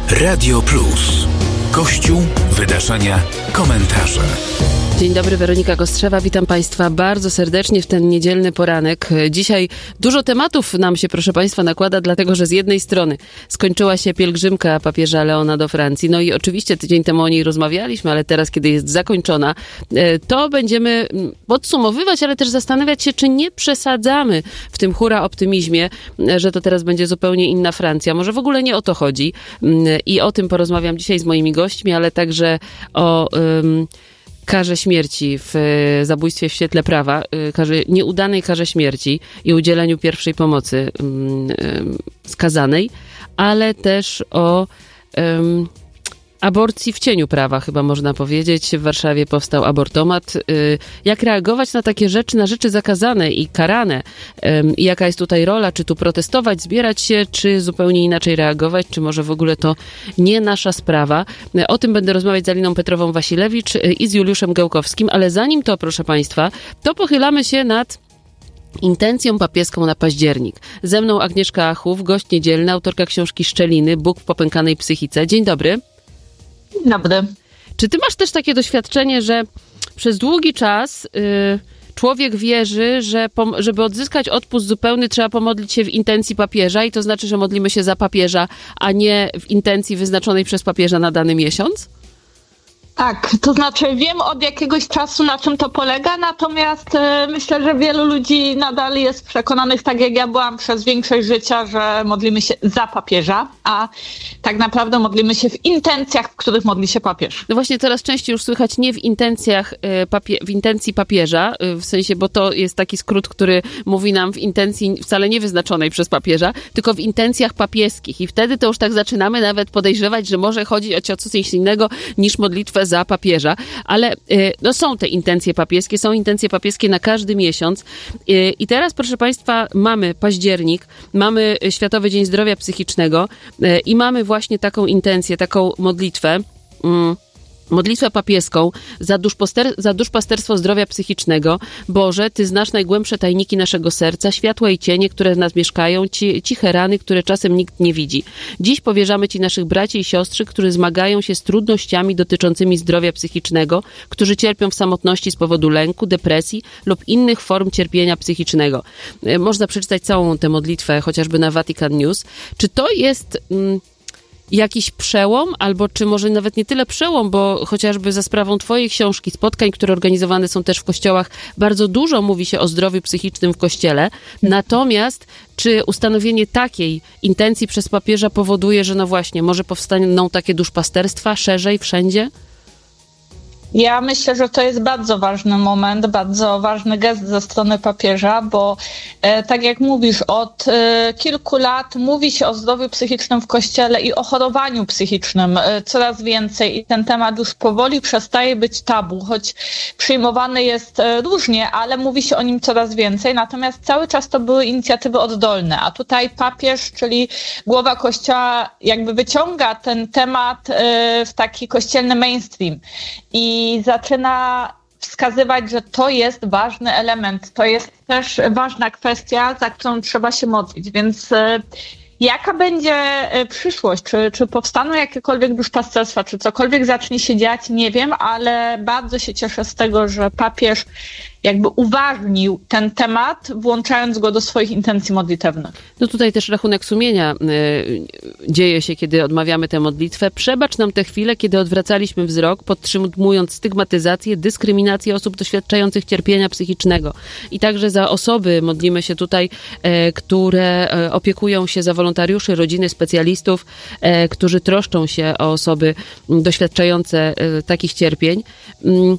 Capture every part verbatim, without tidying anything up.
Radio Plus. Kościół, wydarzenia, komentarze. Dzień dobry, Weronika Kostrzewa. Witam Państwa bardzo serdecznie w ten niedzielny poranek. Dzisiaj dużo tematów nam się, proszę Państwa, nakłada, dlatego że z jednej strony skończyła się pielgrzymka papieża Leona do Francji. No i oczywiście tydzień temu o niej rozmawialiśmy, ale teraz, kiedy jest zakończona, to będziemy podsumowywać, ale też zastanawiać się, czy nie przesadzamy w tym hura optymizmie, że to teraz będzie zupełnie inna Francja. Może w ogóle nie o to chodzi. I o tym porozmawiam dzisiaj z moimi gośćmi, ale także o Um, karze śmierci w zabójstwie w świetle prawa, karze, nieudanej karze śmierci i udzieleniu pierwszej pomocy um, um, skazanej, ale też o um, aborcji w cieniu prawa, chyba można powiedzieć. W Warszawie powstał abortomat. Jak reagować na takie rzeczy, na rzeczy zakazane i karane? I jaka jest tutaj rola? Czy tu protestować, zbierać się, czy zupełnie inaczej reagować? Czy może w ogóle to nie nasza sprawa? O tym będę rozmawiać z Aliną Petrową-Wasilewicz i z Juliuszem Gałkowskim, ale zanim to, proszę Państwa, to pochylamy się nad intencją papieską na październik. Ze mną Agnieszka Achów, gość niedzielny, autorka książki Szczeliny, Bóg w popękanej psychice. Dzień dobry. Dzień dobry. Czy ty masz też takie doświadczenie, że przez długi czas y, człowiek wierzy, że pom- żeby odzyskać odpust zupełny, trzeba pomodlić się w intencji papieża i to znaczy, że modlimy się za papieża, a nie w intencji wyznaczonej przez papieża na dany miesiąc? Tak, to znaczy wiem od jakiegoś czasu, na czym to polega, natomiast y, myślę, że wielu ludzi nadal jest przekonanych, tak jak ja byłam przez większość życia, że modlimy się za papieża, a tak naprawdę modlimy się w intencjach, w których modli się papież. No właśnie coraz częściej już słychać nie w intencjach, y, papie- w intencji papieża, y, w sensie, bo to jest taki skrót, który mówi nam w intencji wcale nie wyznaczonej przez papieża, tylko w intencjach papieskich i wtedy to już tak zaczynamy nawet podejrzewać, że może chodzić o coś innego niż modlitwę za papieża, ale no, są te intencje papieskie, są intencje papieskie na każdy miesiąc i teraz, proszę Państwa, mamy październik, mamy Światowy Dzień Zdrowia Psychicznego i mamy właśnie taką intencję, taką modlitwę, modlitwę papieską za, duszposter- za duszpasterstwo zdrowia psychicznego. Boże, Ty znasz najgłębsze tajniki naszego serca, światła i cienie, które w nas mieszkają, ci, ciche rany, które czasem nikt nie widzi. Dziś powierzamy Ci naszych braci i siostry, którzy zmagają się z trudnościami dotyczącymi zdrowia psychicznego, którzy cierpią w samotności z powodu lęku, depresji lub innych form cierpienia psychicznego. Można przeczytać całą tę modlitwę, chociażby na Vatican News. Czy to jest Mm, jakiś przełom, albo czy może nawet nie tyle przełom, bo chociażby za sprawą twojej książki, spotkań, które organizowane są też w kościołach, bardzo dużo mówi się o zdrowiu psychicznym w kościele. Natomiast czy ustanowienie takiej intencji przez papieża powoduje, że no właśnie, może powstaną takie duszpasterstwa szerzej, wszędzie? Ja myślę, że to jest bardzo ważny moment, bardzo ważny gest ze strony papieża, bo e, tak jak mówisz, od e, kilku lat mówi się o zdrowiu psychicznym w Kościele i o chorowaniu psychicznym e, coraz więcej i ten temat już powoli przestaje być tabu, choć przyjmowany jest e, różnie, ale mówi się o nim coraz więcej, natomiast cały czas to były inicjatywy oddolne, a tutaj papież, czyli głowa Kościoła, jakby wyciąga ten temat e, w taki kościelny mainstream i I zaczyna wskazywać, że to jest ważny element, to jest też ważna kwestia, za którą trzeba się modlić. Więc e, jaka będzie e, przyszłość? Czy, czy powstaną jakiekolwiek duszpasterstwa, czy cokolwiek zacznie się dziać? Nie wiem, ale bardzo się cieszę z tego, że papież jakby uważnił ten temat, włączając go do swoich intencji modlitewnych. No tutaj też rachunek sumienia y, dzieje się, kiedy odmawiamy tę modlitwę. Przebacz nam te chwile, kiedy odwracaliśmy wzrok, podtrzymując stygmatyzację, dyskryminację osób doświadczających cierpienia psychicznego. I także za osoby modlimy się tutaj, e, które e, opiekują się, za wolontariuszy, rodziny, specjalistów, e, którzy troszczą się o osoby doświadczające e, takich cierpień. Mm.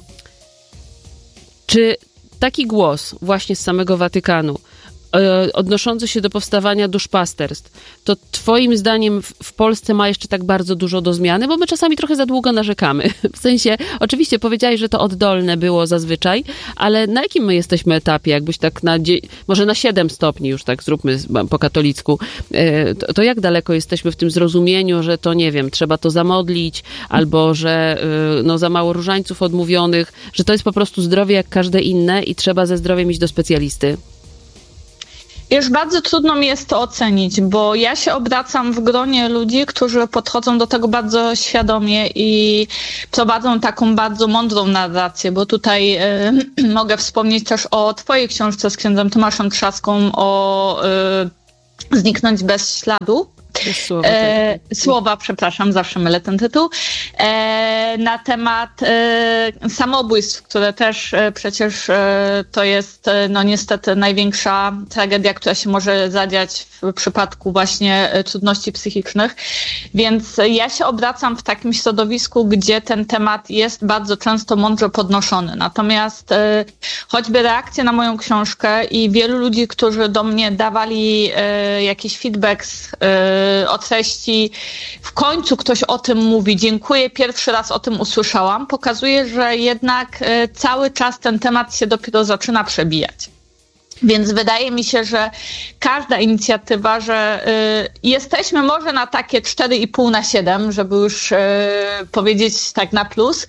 Czy taki głos właśnie z samego Watykanu, odnoszący się do powstawania duszpasterstw, to twoim zdaniem w, w Polsce ma jeszcze tak bardzo dużo do zmiany? Bo my czasami trochę za długo narzekamy. W sensie, oczywiście powiedziałeś, że to oddolne było zazwyczaj, ale na jakim my jesteśmy etapie? Jakbyś tak na, może na siedem stopni już tak zróbmy po katolicku. To, to jak daleko jesteśmy w tym zrozumieniu, że to, nie wiem, trzeba to zamodlić, albo że no, za mało różańców odmówionych, że to jest po prostu zdrowie jak każde inne i trzeba ze zdrowiem iść do specjalisty? Już bardzo trudno mi jest to ocenić, bo ja się obracam w gronie ludzi, którzy podchodzą do tego bardzo świadomie i prowadzą taką bardzo mądrą narrację, bo tutaj y, mogę wspomnieć też o twojej książce z księdzem Tomaszem Trzaską o y, Zniknąć bez śladu. Słowa, e, słowa, przepraszam, zawsze mylę ten tytuł, e, na temat e, samobójstw, które też e, przecież e, to jest e, no niestety największa tragedia, która się może zadziać w przypadku właśnie e, trudności psychicznych, więc ja się obracam w takim środowisku, gdzie ten temat jest bardzo często mądrze podnoszony, natomiast e, choćby reakcje na moją książkę i wielu ludzi, którzy do mnie dawali e, jakiś feedback z, e, o treści, w końcu ktoś o tym mówi, dziękuję, pierwszy raz o tym usłyszałam, pokazuje, że jednak cały czas ten temat się dopiero zaczyna przebijać. Więc wydaje mi się, że każda inicjatywa, że y, jesteśmy może na takie cztery i pół na siedem, żeby już y, powiedzieć tak na plus, y,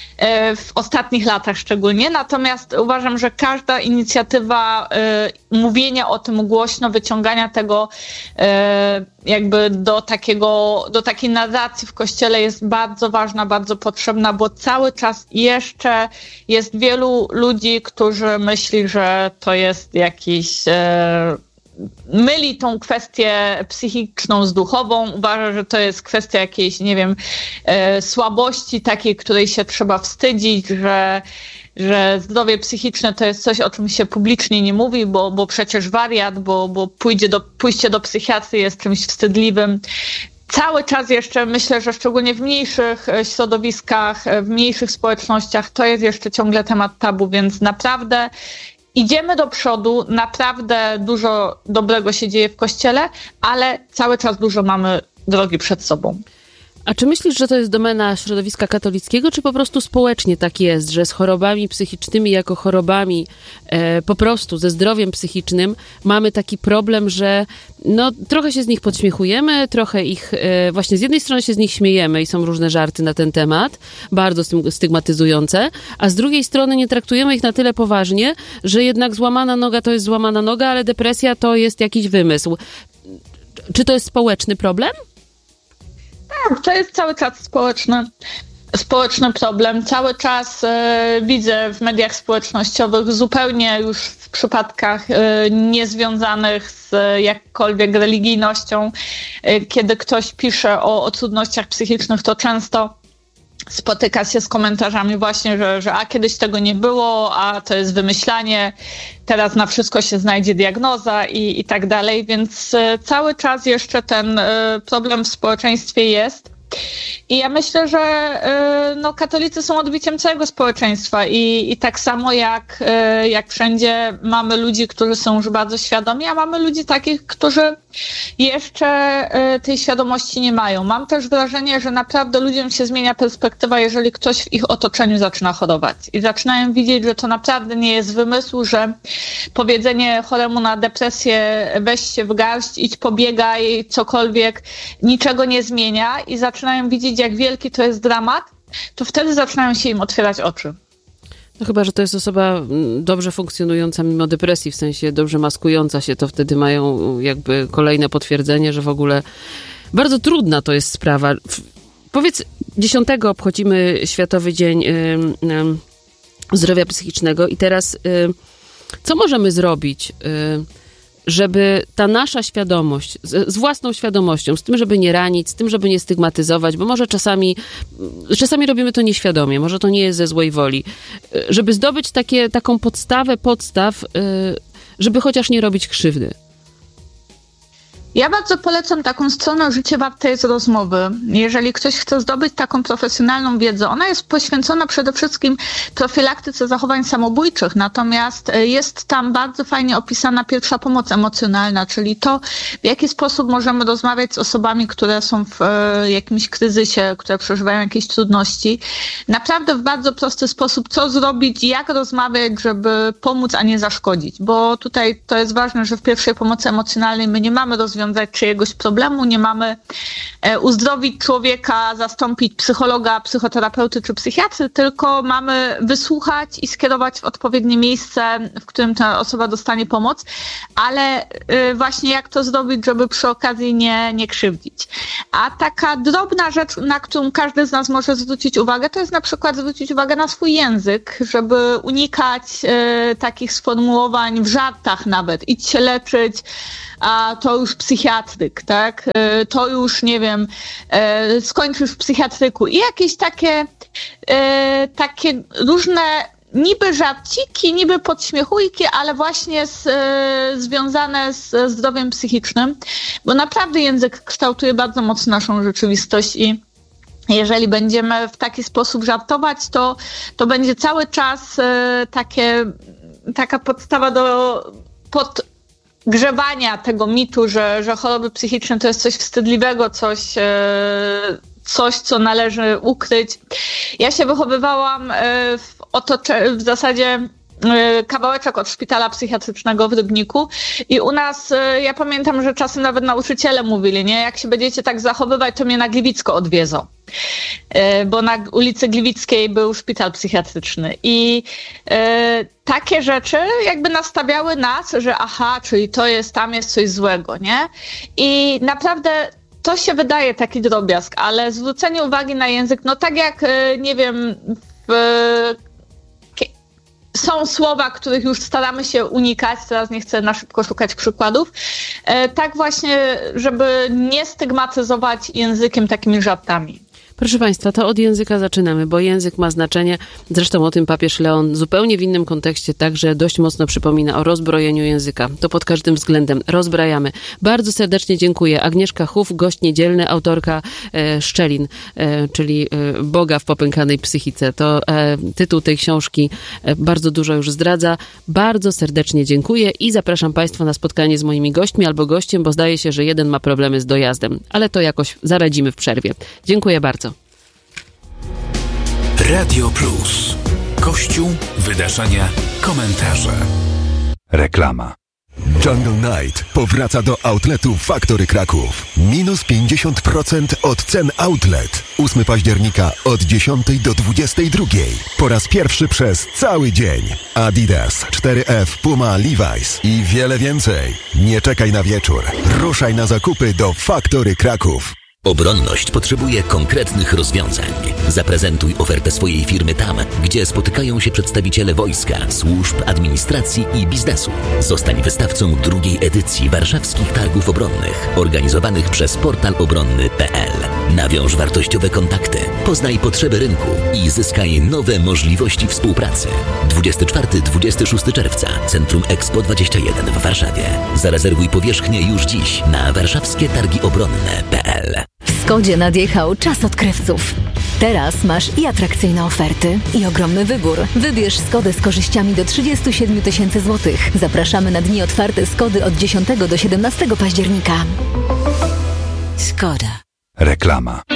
w ostatnich latach szczególnie. Natomiast uważam, że każda inicjatywa y, mówienia o tym głośno, wyciągania tego y, jakby do takiego, do takiej narracji w Kościele jest bardzo ważna, bardzo potrzebna, bo cały czas jeszcze jest wielu ludzi, którzy myśli, że to jest jakiś e, myli tą kwestię psychiczną z duchową, uważa, że to jest kwestia jakiejś, nie wiem, e, słabości takiej, której się trzeba wstydzić, że że zdrowie psychiczne to jest coś, o czym się publicznie nie mówi, bo, bo przecież wariat, bo, bo pójdzie do, pójście do psychiatry jest czymś wstydliwym. Cały czas jeszcze myślę, że szczególnie w mniejszych środowiskach, w mniejszych społecznościach to jest jeszcze ciągle temat tabu, więc naprawdę idziemy do przodu, naprawdę dużo dobrego się dzieje w Kościele, ale cały czas dużo mamy drogi przed sobą. A czy myślisz, że to jest domena środowiska katolickiego, czy po prostu społecznie tak jest, że z chorobami psychicznymi jako chorobami, e, po prostu ze zdrowiem psychicznym mamy taki problem, że no trochę się z nich podśmiechujemy, trochę ich, e, właśnie z jednej strony się z nich śmiejemy i są różne żarty na ten temat, bardzo stygmatyzujące, a z drugiej strony nie traktujemy ich na tyle poważnie, że jednak złamana noga to jest złamana noga, ale depresja to jest jakiś wymysł. Czy to jest społeczny problem? Tak, to jest cały czas społeczny, społeczny problem. Cały czas e, widzę w mediach społecznościowych zupełnie już w przypadkach e, niezwiązanych z jakkolwiek religijnością, e, kiedy ktoś pisze o, o trudnościach psychicznych, to często spotyka się z komentarzami właśnie, że, że a kiedyś tego nie było, a to jest wymyślanie, teraz na wszystko się znajdzie diagnoza i, i tak dalej, więc y, cały czas jeszcze ten y, problem w społeczeństwie jest. I ja myślę, że y, no, katolicy są odbiciem całego społeczeństwa i, i tak samo jak, y, jak wszędzie mamy ludzi, którzy są już bardzo świadomi, a mamy ludzi takich, którzy jeszcze y, tej świadomości nie mają. Mam też wrażenie, że naprawdę ludziom się zmienia perspektywa, jeżeli ktoś w ich otoczeniu zaczyna chorować i zaczynają widzieć, że to naprawdę nie jest wymysł, że powiedzenie choremu na depresję weź się w garść, idź pobiegaj, cokolwiek, niczego nie zmienia i zaczynają widzieć, jak wielki to jest dramat, to wtedy zaczynają się im otwierać oczy. No chyba, że to jest osoba dobrze funkcjonująca mimo depresji, w sensie dobrze maskująca się, to wtedy mają jakby kolejne potwierdzenie, że w ogóle bardzo trudna to jest sprawa. Powiedz, dziesiątego obchodzimy Światowy Dzień y, y, Zdrowia Psychicznego i teraz y, co możemy zrobić, y, żeby ta nasza świadomość, z, z własną świadomością, z tym, żeby nie ranić, z tym, żeby nie stygmatyzować, bo może czasami, czasami robimy to nieświadomie, może to nie jest ze złej woli, żeby zdobyć takie, taką podstawę podstaw, żeby chociaż nie robić krzywdy. Ja bardzo polecam taką stronę Życie warte jest rozmowy. Jeżeli ktoś chce zdobyć taką profesjonalną wiedzę, ona jest poświęcona przede wszystkim profilaktyce zachowań samobójczych, natomiast jest tam bardzo fajnie opisana pierwsza pomoc emocjonalna, czyli to, w jaki sposób możemy rozmawiać z osobami, które są w jakimś kryzysie, które przeżywają jakieś trudności. Naprawdę w bardzo prosty sposób, co zrobić, jak rozmawiać, żeby pomóc, a nie zaszkodzić, bo tutaj to jest ważne, że w pierwszej pomocy emocjonalnej my nie mamy rozwiązania czyjegoś problemu, nie mamy uzdrowić człowieka, zastąpić psychologa, psychoterapeuty czy psychiatry, tylko mamy wysłuchać i skierować w odpowiednie miejsce, w którym ta osoba dostanie pomoc, ale właśnie jak to zrobić, żeby przy okazji nie, nie krzywdzić. A taka drobna rzecz, na którą każdy z nas może zwrócić uwagę, to jest na przykład zwrócić uwagę na swój język, żeby unikać e, takich sformułowań w żartach nawet. Idź się leczyć, a to już psychiatryk, tak? E, to już, nie wiem, e, skończysz w psychiatryku. I jakieś takie, e, takie różne niby żarciki, niby podśmiechujki, ale właśnie z, e, związane z zdrowiem psychicznym, bo naprawdę język kształtuje bardzo mocno naszą rzeczywistość i jeżeli będziemy w taki sposób żartować, to, to będzie cały czas e, takie, taka podstawa do podgrzewania tego mitu, że, że choroby psychiczne to jest coś wstydliwego, coś, e, coś, co należy ukryć. Ja się wychowywałam e, w, otocze- w zasadzie kawałeczek od szpitala psychiatrycznego w Rybniku i u nas, ja pamiętam, że czasem nawet nauczyciele mówili, nie, jak się będziecie tak zachowywać, to mnie na Gliwicko odwiedzą, bo na ulicy Gliwickiej był szpital psychiatryczny i e, takie rzeczy jakby nastawiały nas, że aha, czyli to jest, tam jest coś złego, nie? I naprawdę to się wydaje taki drobiazg, ale zwrócenie uwagi na język, no tak jak, nie wiem, w są słowa, których już staramy się unikać, teraz nie chcę na szybko szukać przykładów, e, tak właśnie, żeby nie stygmatyzować językiem takimi żartami. Proszę Państwa, to od języka zaczynamy, bo język ma znaczenie. Zresztą o tym papież Leon zupełnie w innym kontekście także dość mocno przypomina o rozbrojeniu języka. To pod każdym względem rozbrajamy. Bardzo serdecznie dziękuję. Agnieszka Huf, gość niedzielny, autorka e, Szczelin, e, czyli e, Boga w popękanej psychice. To e, tytuł tej książki e, bardzo dużo już zdradza. Bardzo serdecznie dziękuję i zapraszam Państwa na spotkanie z moimi gośćmi albo gościem, bo zdaje się, że jeden ma problemy z dojazdem, ale to jakoś zaradzimy w przerwie. Dziękuję bardzo. Radio Plus. Kościół, wydarzenia, komentarze. Reklama. Jungle Night powraca do outletu Factory Kraków. Minus pięćdziesiąt procent od cen outlet. ósmego października od dziesiątej do dwudziestej drugiej. Po raz pierwszy przez cały dzień. Adidas, cztery F, Puma, Levi's i wiele więcej. Nie czekaj na wieczór. Ruszaj na zakupy do Factory Kraków. Obronność potrzebuje konkretnych rozwiązań. Zaprezentuj ofertę swojej firmy tam, gdzie spotykają się przedstawiciele wojska, służb, administracji i biznesu. Zostań wystawcą drugiej edycji warszawskich targów obronnych, organizowanych przez portal obronny kropka p l. Nawiąż wartościowe kontakty, poznaj potrzeby rynku i zyskaj nowe możliwości współpracy. dwudziestego czwartego do dwudziestego szóstego czerwca, Centrum Expo dwadzieścia jeden w Warszawie. Zarezerwuj powierzchnię już dziś na warszawskie targi obronne kropka p l. W Skodzie nadjechał czas odkrywców. Teraz masz i atrakcyjne oferty, i ogromny wybór. Wybierz Skodę z korzyściami do trzydzieści siedem tysięcy złotych. Zapraszamy na dni otwarte Skody od dziesiątego do siedemnastego października. Skoda. Reklama.